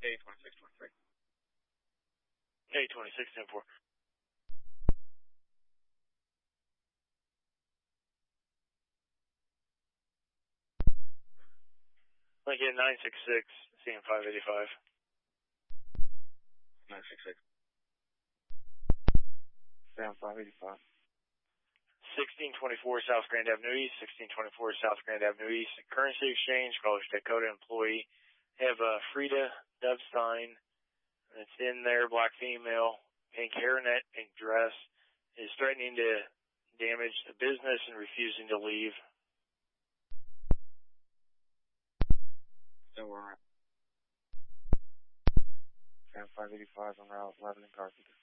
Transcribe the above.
A2623. A2610-4. Lincoln 966, CM 585. 966. Sam 585. 1624 South Grand Avenue East, 1624 South Grand Avenue East. Currency exchange, College Dakota employee. Have Frida Dovstein. It's in there, black female, pink hairnet, pink dress. Is threatening to damage the business and refusing to leave. So we're Sam 585 on Route 11 in Carthage.